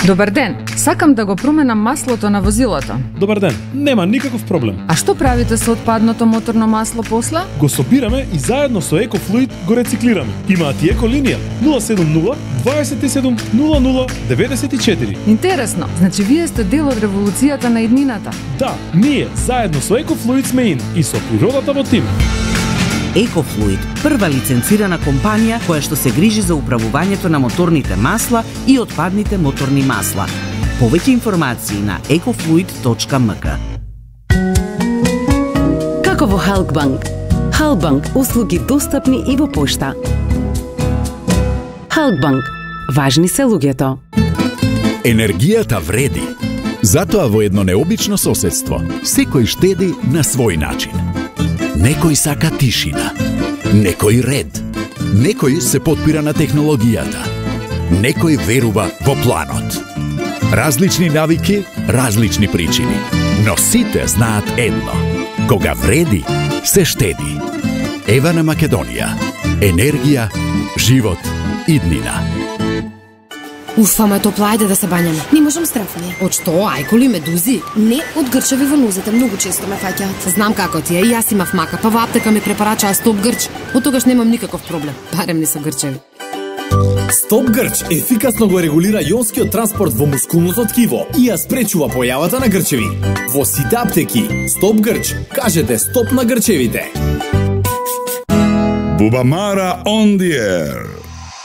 Добар ден, сакам да го променам маслото на возилото. Добар ден, нема никаков проблем. А што правите со отпадното моторно масло после? Го собираме и заедно со EcoFluid го рециклираме. Имаат и еко линија 070 27 00 94. Интересно, значи вие сте дел од револуцијата на иднината. Да, ние заедно со EcoFluid сме ин и со природата во тим. EcoFluid, прва лиценцирана компанија која што се грижи за управувањето на моторните масла и отпадните моторни масла. Повеќе информации на ecofluid.mk. Како во Халкбанк? Халкбанк услуги достапни и во пошта. Халкбанк. Важни се луѓето. Енергијата вреди. Затоа во едно необично соседство секој штеди на свој начин. Некој сака тишина, некој ред, некој се потпира на технологијата, некој верува во планот. Различни навики, различни причини, но сите знаат едно. Кога вреди, се штеди. Ева на Македонија. Енергија, живот, иднина. Уф, ама е топла, ајде да се бањаме. Не можам страфни. Од што? Ајколи, медузи? Не, од грчеви во нозете, многу често ме фаќаат. Знам како ти е, и јас имав мака, па во аптека ми препарачаа Стоп Грч. Од тогаш немам никаков проблем, барем не со грчеви. Стоп Грч ефикасно го регулира јонскиот транспорт во мускулното ткиво и ја спречува појавата на грчеви. Во сите аптеки, Стоп Грч, кажете стоп на грчевите. Бубамара on the air.